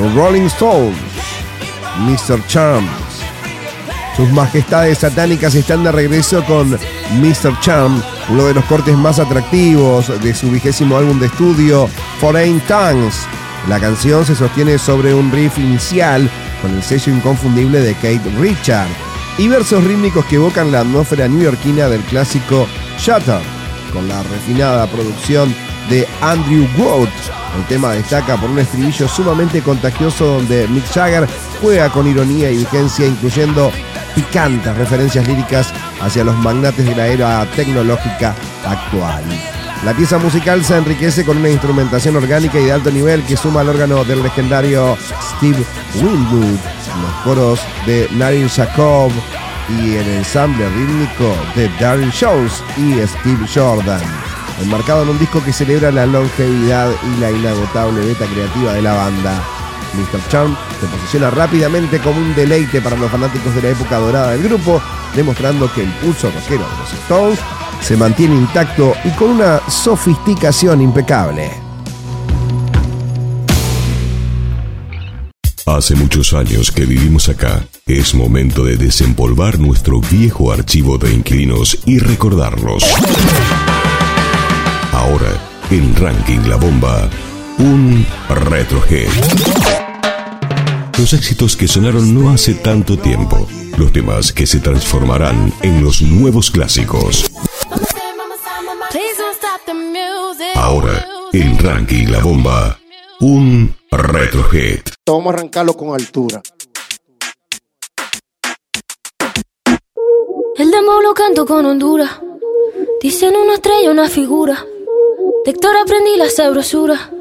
Con Rolling Stones, Mr. Charms. Sus majestades satánicas están de regreso con Mr. Charm, uno de los cortes más atractivos de su 20º álbum de estudio, Foreign Tongues. La canción se sostiene sobre un riff inicial con el sello inconfundible de Keith Richards y versos rítmicos que evocan la atmósfera neoyorquina del clásico Shutter, con la refinada producción de Andrew Wood. El tema destaca por un estribillo sumamente contagioso donde Mick Jagger juega con ironía y vigencia, incluyendo picantes referencias líricas hacia los magnates de la era tecnológica actual. La pieza musical se enriquece con una instrumentación orgánica y de alto nivel que suma al órgano del legendario Steve Winwood, los coros de Naryl Jacob y el ensamble rítmico de Daryl Jones y Steve Jordan, enmarcado en un disco que celebra la longevidad y la inagotable beta creativa de la banda. Mr. Charm se posiciona rápidamente como un deleite para los fanáticos de la época dorada del grupo, demostrando que el pulso rockero de los Stones se mantiene intacto y con una sofisticación impecable. Hace muchos años que vivimos acá. Es momento de desempolvar nuestro viejo archivo de inquilinos y recordarlos. Ahora, en Ranking La Bomba, un retrohead. Los éxitos que sonaron no hace tanto tiempo. Los temas que se transformarán en los nuevos clásicos. Ahora, en Ranking La Bomba, un retrohead. Vamos a arrancarlo con altura. El demo lo canto con Honduras. Dicen una estrella, una figura. De Héctor aprendí la sabrosura.